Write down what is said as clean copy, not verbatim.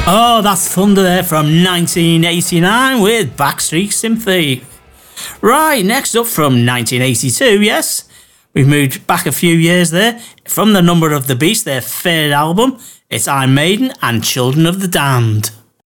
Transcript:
Oh, that's Thunder there from 1989 with Backstreet Sympathy. Right, next up from 1982, yes. We've moved back a few years there. From the Number of the Beast, their third album, it's Iron Maiden and Children of the Damned.